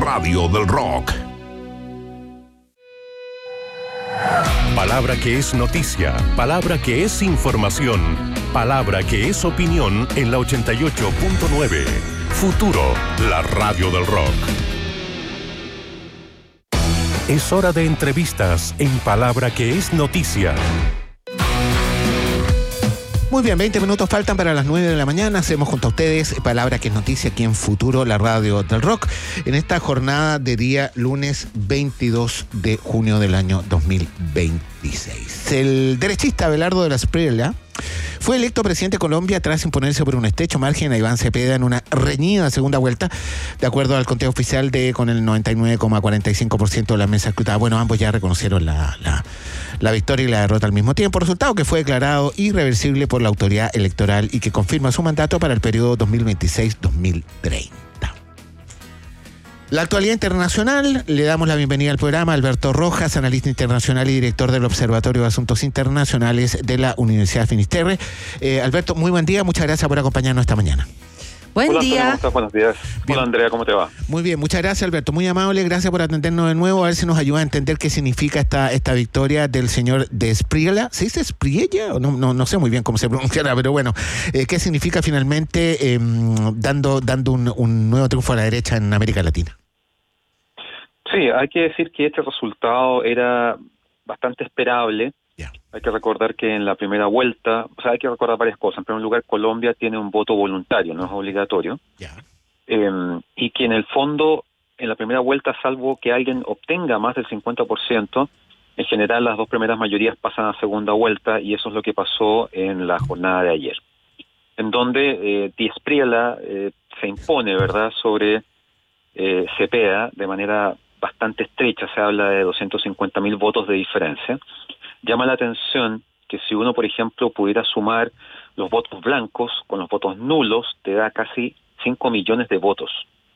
radio del rock. Palabra que es noticia, palabra que es información, palabra que es opinión en la 88.9. Futuro, la radio del rock. Es hora de entrevistas en Palabra que es noticia. Muy bien, 20 minutos faltan para las 9 de la mañana. Hacemos junto a ustedes Palabra que es noticia aquí en Futuro, la radio del rock, en esta jornada de día lunes 22 de junio del año 2026. El derechista Abelardo de la Espriella fue electo presidente de Colombia tras imponerse por un estrecho margen a Iván Cepeda en una reñida segunda vuelta, de acuerdo al conteo oficial con el 99,45% de la mesa escrutada. Bueno, ambos ya reconocieron la victoria y la derrota al mismo tiempo, resultado que fue declarado irreversible por la autoridad electoral y que confirma su mandato para el periodo 2026-2030. La actualidad internacional, le damos la bienvenida al programa a Alberto Rojas, analista internacional y director del Observatorio de Asuntos Internacionales de la Universidad Finisterre. Alberto, muy buen día, muchas gracias por acompañarnos esta mañana. Buen Hola, día. Antonio, ¿cómo estás? Buenos días. Bien. Hola, Andrea, ¿cómo te va? Muy bien, muchas gracias, Alberto, muy amable, gracias por atendernos de nuevo, a ver si nos ayuda a entender qué significa esta victoria del señor de Espriella. ¿Se dice Espriella? No sé muy bien cómo se pronunciará, pero bueno, ¿qué significa finalmente dando un nuevo triunfo a la derecha en América Latina? Sí, hay que decir que este resultado era bastante esperable. Ya. Hay que recordar que en la primera vuelta, hay que recordar varias cosas. En primer lugar, Colombia tiene un voto voluntario, no es obligatorio. Ya. Y que en el fondo, en la primera vuelta, salvo que alguien obtenga más del 50%, en general las dos primeras mayorías pasan a segunda vuelta, y eso es lo que pasó en la jornada de ayer. En donde Di Espriella se impone, ¿verdad?, sobre Cepeda de manera bastante estrecha. Se habla de 250.000 votos de diferencia. Llama la atención que si uno, por ejemplo, pudiera sumar los votos blancos con los votos nulos, te da casi 5 millones de votos.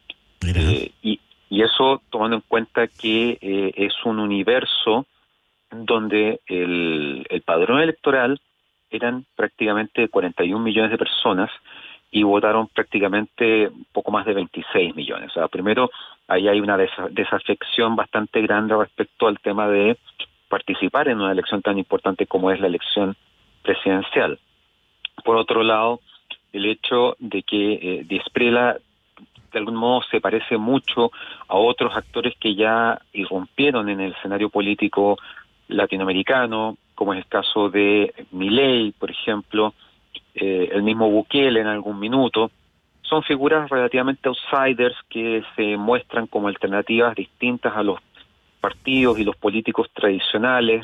Y eso tomando en cuenta que es un universo donde el padrón electoral eran prácticamente 41 millones de personas y votaron prácticamente un poco más de 26 millones. O sea, primero, ahí hay una desafección bastante grande respecto al tema de participar en una elección tan importante como es la elección presidencial. Por otro lado, el hecho de que Di Espriella de algún modo se parece mucho a otros actores que ya irrumpieron en el escenario político latinoamericano, como es el caso de Milei, por ejemplo, el mismo Bukele en algún minuto. Son figuras relativamente outsiders que se muestran como alternativas distintas a los partidos y los políticos tradicionales.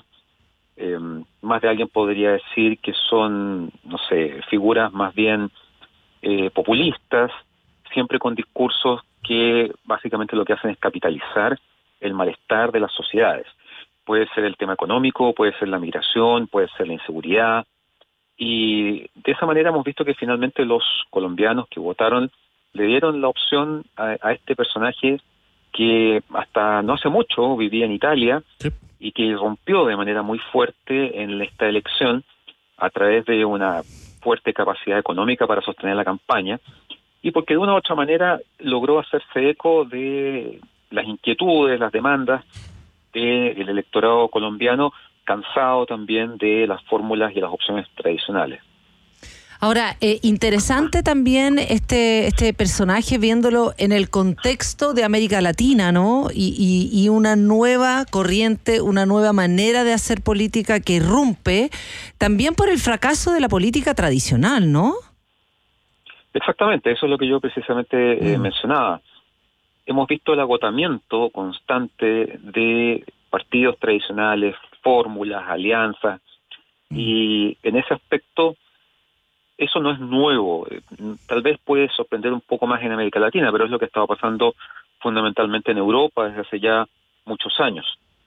Más de alguien podría decir que son, no sé, figuras más bien populistas, siempre con discursos que básicamente lo que hacen es capitalizar el malestar de las sociedades. Puede ser el tema económico, puede ser la migración, puede ser la inseguridad. Y de esa manera hemos visto que finalmente los colombianos que votaron le dieron la opción a este personaje que hasta no hace mucho vivía en Italia, sí, y que irrumpió de manera muy fuerte en esta elección a través de una fuerte capacidad económica para sostener la campaña, y porque de una u otra manera logró hacerse eco de las inquietudes, las demandas del electorado colombiano, cansado también de las fórmulas y las opciones tradicionales. Ahora, interesante también este personaje viéndolo en el contexto de América Latina, ¿no? Y una nueva corriente, una nueva manera de hacer política que irrumpe también por el fracaso de la política tradicional, ¿no? Exactamente, eso es lo que yo precisamente mencionaba. Hemos visto el agotamiento constante de partidos tradicionales, fórmulas, alianzas, y en ese aspecto eso no es nuevo. Tal vez puede sorprender un poco más en América Latina, pero es lo que estaba pasando fundamentalmente en Europa desde hace ya muchos años.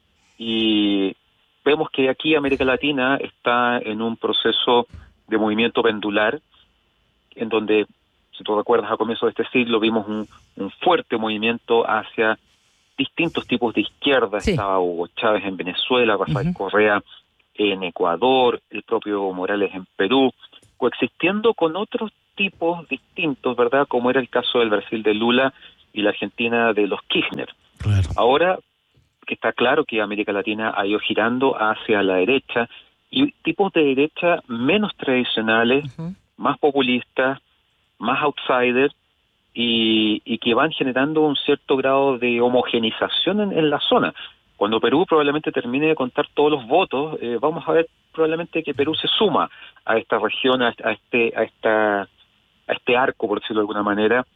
Y vemos que aquí América Latina está en un proceso de movimiento pendular, en donde, si tú recuerdas, a comienzos de este siglo vimos un fuerte movimiento hacia distintos tipos de izquierda. Sí. Estaba Hugo Chávez en Venezuela, Rafael Correa en Ecuador, el propio Morales en Perú, coexistiendo con otros tipos distintos, ¿verdad? Como era el caso del Brasil de Lula y la Argentina de los Kirchner. Claro. Ahora que está claro que América Latina ha ido girando hacia la derecha, y tipos de derecha menos tradicionales, más populistas, más outsiders, y que van generando un cierto grado de homogenización en la zona. Cuando Perú probablemente termine de contar todos los votos, vamos a ver probablemente que Perú se suma a esta región, a este arco, por decirlo de alguna manera,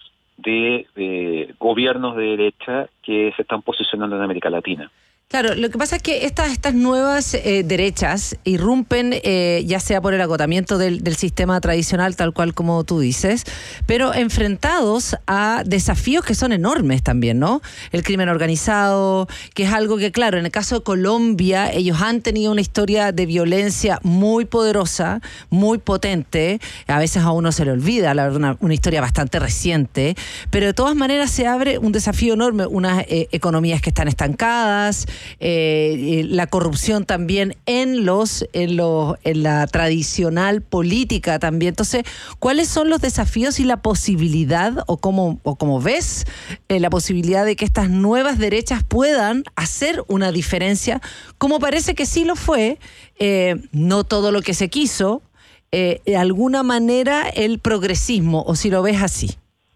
de gobiernos de derecha que se están posicionando en América Latina. Claro, lo que pasa es que estas nuevas derechas irrumpen ya sea por el agotamiento del sistema tradicional, tal cual como tú dices, pero enfrentados a desafíos que son enormes también, ¿no? El crimen organizado, que es algo que, claro, en el caso de Colombia, ellos han tenido una historia de violencia muy poderosa, muy potente, a veces a uno se le olvida, la verdad, una historia bastante reciente, pero de todas maneras se abre un desafío enorme, unas economías que están estancadas, la corrupción también en la tradicional política también. Entonces, ¿cuáles son los desafíos y la posibilidad, o cómo ves la posibilidad de que estas nuevas derechas puedan hacer una diferencia, como parece que sí lo fue, no todo lo que se quiso, de alguna manera el progresismo, o si lo ves así?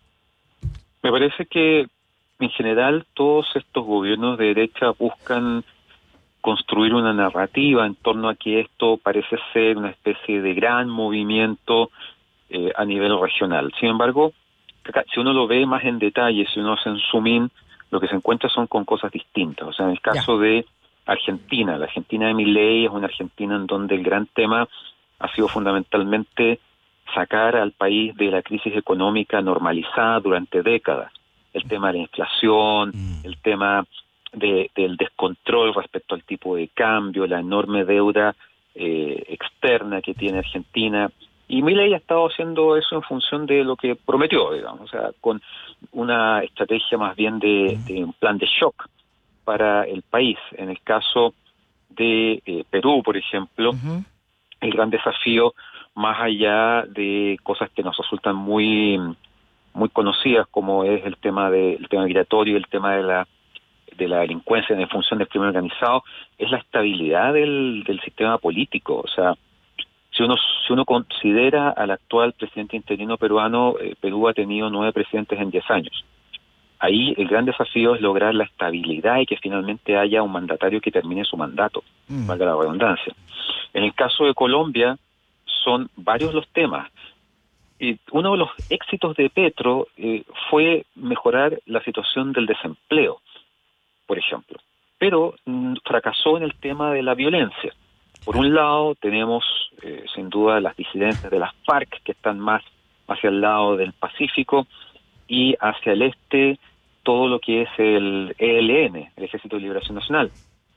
Me parece que en general todos estos gobiernos de derecha buscan construir una narrativa en torno a que esto parece ser una especie de gran movimiento a nivel regional. Sin embargo, si uno lo ve más en detalle, si uno hace un zoom in, lo que se encuentra son con cosas distintas. O sea, en el caso de Argentina, la Argentina de Milei es una Argentina en donde el gran tema ha sido fundamentalmente sacar al país de la crisis económica normalizada durante décadas. El tema de la inflación, el tema del descontrol respecto al tipo de cambio, la enorme deuda externa que tiene Argentina. Y Milei ha estado haciendo eso en función de lo que prometió, digamos, o sea, con una estrategia más bien de un plan de shock para el país. En el caso de Perú, por ejemplo, el gran desafío, más allá de cosas que nos resultan muy conocidas, como es el tema migratorio y el tema de la delincuencia en función del crimen organizado, es la estabilidad del sistema político. O sea, si uno considera al actual presidente interino peruano, Perú ha tenido 9 presidentes en 10 años. Ahí el gran desafío es lograr la estabilidad y que finalmente haya un mandatario que termine su mandato, valga la redundancia. En el caso de Colombia, son varios los temas. Uno de los éxitos de Petro fue mejorar la situación del desempleo, por ejemplo, pero fracasó en el tema de la violencia. Por un lado tenemos sin duda las disidencias de las FARC, que están más hacia el lado del Pacífico, y hacia el este todo lo que es el ELN, el Ejército de Liberación Nacional,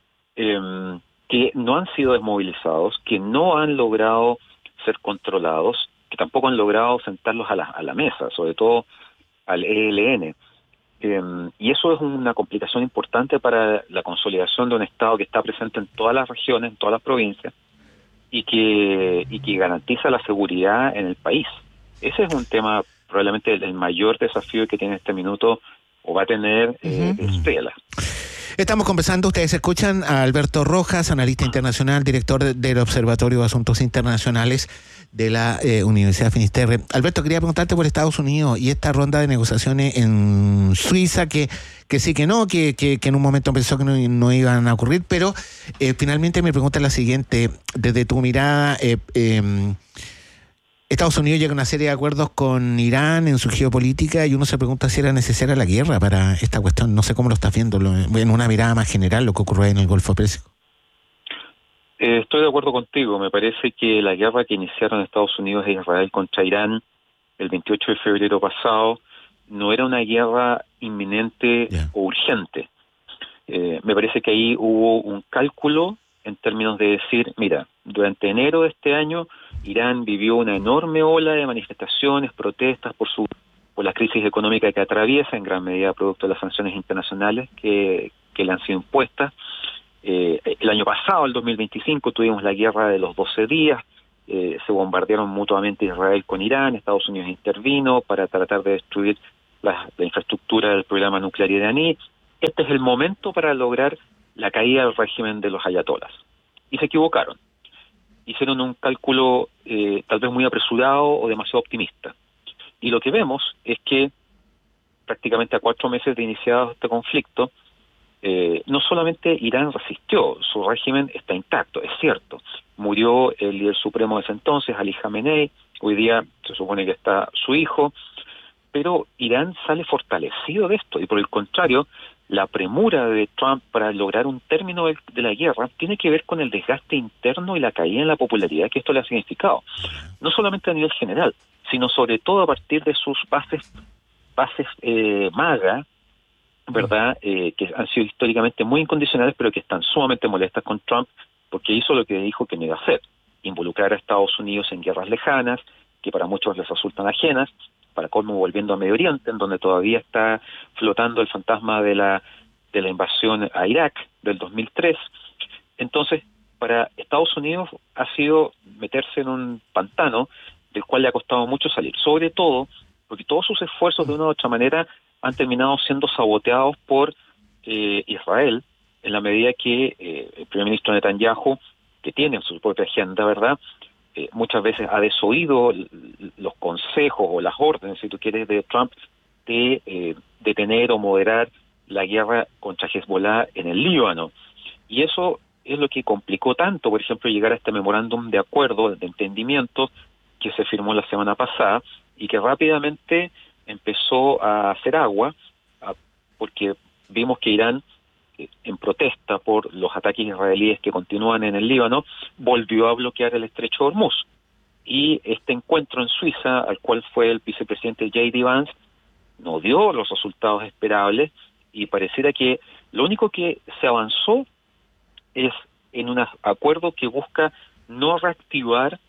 que no han sido desmovilizados, que no han logrado ser controlados, que tampoco han logrado sentarlos a la mesa, sobre todo al ELN. Y eso es una complicación importante para la consolidación de un Estado que está presente en todas las regiones, en todas las provincias, y que garantiza la seguridad en el país. Ese es un tema probablemente el mayor desafío que tiene este minuto, o va a tener Estela. Estamos conversando, ustedes escuchan a Alberto Rojas, analista internacional, director del Observatorio de Asuntos Internacionales de la Universidad Finisterre. Alberto, quería preguntarte por Estados Unidos y esta ronda de negociaciones en Suiza, que sí, que no, que en un momento pensó que no iban a ocurrir, pero finalmente mi pregunta es la siguiente. Desde tu mirada, Estados Unidos llega a una serie de acuerdos con Irán en su geopolítica y uno se pregunta si era necesaria la guerra para esta cuestión. No sé cómo lo estás viendo en una mirada más general, lo que ocurre en el Golfo Pérsico. Estoy de acuerdo contigo. Me parece que la guerra que iniciaron Estados Unidos e Israel contra Irán el 28 de febrero pasado no era una guerra inminente o urgente. Me parece que ahí hubo un cálculo en términos de decir, mira, durante enero de este año Irán vivió una enorme ola de manifestaciones, protestas por la crisis económica que atraviesa, en gran medida producto de las sanciones internacionales que le han sido impuestas. El año pasado, el 2025, tuvimos la guerra de los 12 días, se bombardearon mutuamente Israel con Irán, Estados Unidos intervino para tratar de destruir la infraestructura del programa nuclear iraní. Este es el momento para lograr la caída del régimen de los ayatolas. Y se equivocaron. Hicieron un cálculo tal vez muy apresurado o demasiado optimista. Y lo que vemos es que prácticamente a 4 meses de iniciado este conflicto, no solamente Irán resistió, su régimen está intacto, es cierto. Murió el líder supremo de ese entonces, Ali Khamenei, hoy día se supone que está su hijo, pero Irán sale fortalecido de esto, y por el contrario, la premura de Trump para lograr un término de la guerra tiene que ver con el desgaste interno y la caída en la popularidad que esto le ha significado, no solamente a nivel general, sino sobre todo a partir de sus bases MAGA, ¿verdad? Que han sido históricamente muy incondicionales, pero que están sumamente molestas con Trump porque hizo lo que dijo que no iba a hacer: involucrar a Estados Unidos en guerras lejanas, que para muchos les resultan ajenas, para colmo volviendo a Medio Oriente, en donde todavía está flotando el fantasma de la invasión a Irak del 2003. Entonces, para Estados Unidos ha sido meterse en un pantano del cual le ha costado mucho salir, sobre todo porque todos sus esfuerzos de una u otra manera han terminado siendo saboteados por Israel, en la medida que el primer ministro Netanyahu, que tiene su propia agenda, ¿verdad?, muchas veces ha desoído los consejos o las órdenes, si tú quieres, de Trump de detener o moderar la guerra contra Hezbollah en el Líbano. Y eso es lo que complicó tanto, por ejemplo, llegar a este memorándum de acuerdo, de entendimiento, que se firmó la semana pasada y que rápidamente empezó a hacer agua, porque vimos que Irán, en protesta por los ataques israelíes que continúan en el Líbano, volvió a bloquear el estrecho de Hormuz. Y este encuentro en Suiza, al cual fue el vicepresidente J.D. Vance, no dio los resultados esperables, y pareciera que lo único que se avanzó es en un acuerdo que busca no reactivar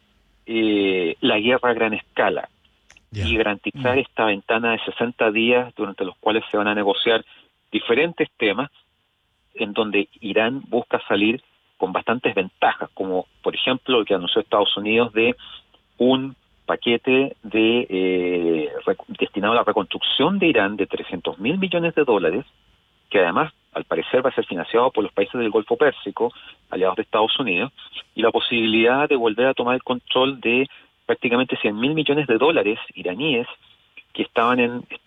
la guerra a gran escala y garantizar esta ventana de 60 días durante los cuales se van a negociar diferentes temas, en donde Irán busca salir con bastantes ventajas, como por ejemplo lo que anunció Estados Unidos de un paquete destinado a la reconstrucción de Irán de $300 mil millones, que además al parecer va a ser financiado por los países del Golfo Pérsico, aliados de Estados Unidos, y la posibilidad de volver a tomar el control de prácticamente $100 mil millones iraníes que están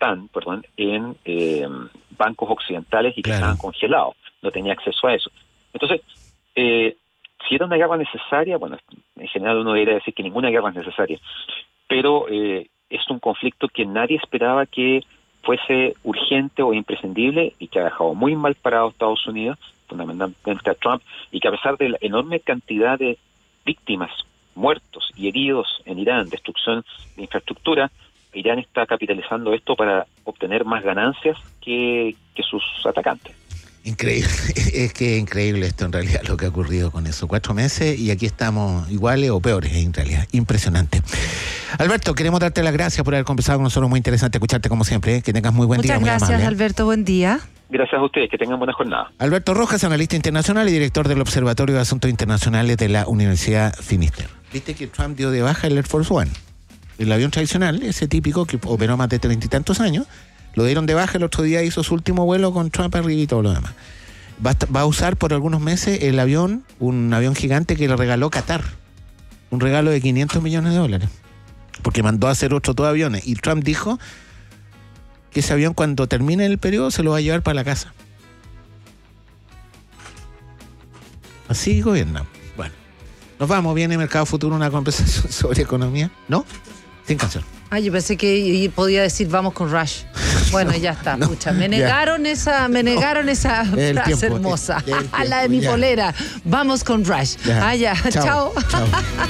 en bancos occidentales y que estaban congelados. No tenía acceso a eso. Entonces, si era una guerra necesaria, bueno, en general uno debería decir que ninguna guerra es necesaria, pero es un conflicto que nadie esperaba que fuese urgente o imprescindible, y que ha dejado muy mal parado a Estados Unidos, fundamentalmente a Trump, y que a pesar de la enorme cantidad de víctimas, muertos y heridos en Irán, destrucción de infraestructura, Irán está capitalizando esto para obtener más ganancias que sus atacantes. Increíble, es que es increíble esto en realidad, lo que ha ocurrido con eso. 4 meses y aquí estamos iguales o peores en realidad. Impresionante. Alberto, queremos darte las gracias por haber conversado con nosotros. Muy interesante escucharte como siempre. Que tengas muy buen día. Muchas gracias, Alberto. Buen día. Gracias a ustedes, que tengan buena jornada. Alberto Rojas, analista internacional y director del Observatorio de Asuntos Internacionales de la Universidad Finisterre. Viste que Trump dio de baja el Air Force One, el avión tradicional, ese típico que operó más de 30 y tantos años. Lo dieron de baja el otro día, hizo su último vuelo con Trump arriba y todo lo demás. Va a usar por algunos meses el avión, un avión gigante que le regaló Qatar. Un regalo de $500 millones. Porque mandó a hacer otro todo aviones. Y Trump dijo que ese avión, cuando termine el periodo, se lo va a llevar para la casa. Así gobierna. Bueno, nos vamos. Viene Mercado Futuro, una conversación sobre economía. ¿No? Sin canción. Yo pensé que podía decir vamos con Rush. Bueno, ya está. No, pucha, me negaron esa frase hermosa. La de mi polera. Vamos con Rush. Ya. Chao.